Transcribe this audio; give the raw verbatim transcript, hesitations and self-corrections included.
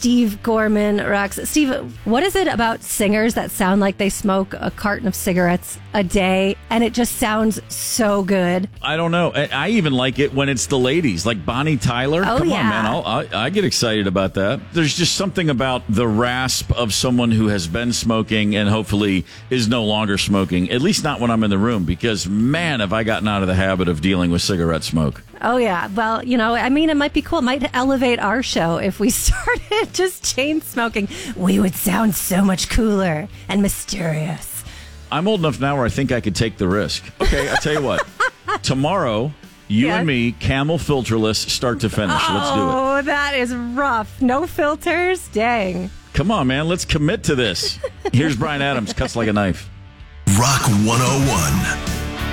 Steve Gorman rocks. Steve, what is it about singers that sound like they smoke a carton of cigarettes a day and it just sounds so good? I don't know. I, I even like it when it's the ladies, like Bonnie Tyler. Oh, Come yeah. on, man. I'll, I, I get excited about that. There's just something about the rasp of someone who has been smoking and hopefully is no longer smoking, at least not when I'm in the room, because, man, have I gotten out of the habit of dealing with cigarette smoke. Oh, yeah. Well, you know, I mean, it might be cool. It might elevate our show if we started just chain smoking. We would sound so much cooler and mysterious. I'm old enough now where I think I could take the risk. Okay, I'll tell you what. Tomorrow, you Yes. and me, Camel filterless, start to finish. Let's do it. Oh, that is rough. No filters? Dang. Come on, man. Let's commit to this. Here's Bryan Adams, Cuts Like a Knife. Rock one oh one.